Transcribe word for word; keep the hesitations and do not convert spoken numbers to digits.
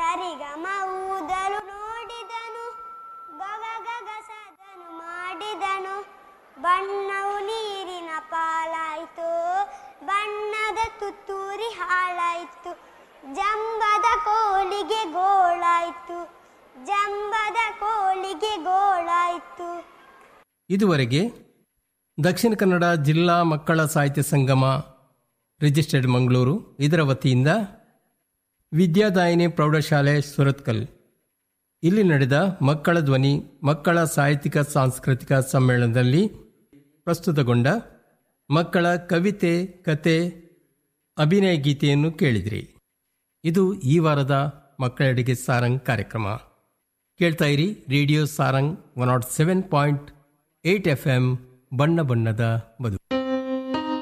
ಸರಿಗಮ ಊದಲು ನೋಡಿದನು, ಗಗ ಗಗ ಸದನು ಮಾಡಿದನು. ಬಣ್ಣವು ನೀರಿನ ಪಾಲಾಯ್ತು, ಬಣ್ಣದ ತುತ್ತೂರಿ ಹಾಳಾಯ್ತು. ಜಂಬದ ಕೋಲಿಗೆ ಗೋಳಾಯ್ತು, ಜಂಬದ ಕೋಲಿಗೆ ಗೋಳಾಯ್ತು. ಇದುವರೆಗೆ ದಕ್ಷಿಣ ಕನ್ನಡ ಜಿಲ್ಲಾ ಮಕ್ಕಳ ಸಾಹಿತ್ಯ ಸಂಗಮ ರಿಜಿಸ್ಟರ್ಡ್ ಮಂಗಳೂರು ಇದರ ವತಿಯಿಂದ ವಿದ್ಯಾದಾಯಿನಿ ಪ್ರೌಢಶಾಲೆ ಸುರತ್ಕಲ್ ಇಲ್ಲಿ ನಡೆದ ಮಕ್ಕಳ ಧ್ವನಿ ಮಕ್ಕಳ ಸಾಹಿತ್ಯಿಕ ಸಾಂಸ್ಕೃತಿಕ ಸಮ್ಮೇಳನದಲ್ಲಿ ಪ್ರಸ್ತುತಗೊಂಡ ಮಕ್ಕಳ ಕವಿತೆ, ಕತೆ, ಅಭಿನಯ ಗೀತೆಯನ್ನು ಕೇಳಿದ್ರಿ. ಇದು ಈ ವಾರದ ಮಕ್ಕಳೆಡೆಗೆ ಸಾರಂಗ್ ಕಾರ್ಯಕ್ರಮ. ಕೇಳ್ತಾ ಇರಿ radio Sarang one not seven point eight F M. ಬಣ್ಣ ಬಣ್ಣದ ಬದುಕು.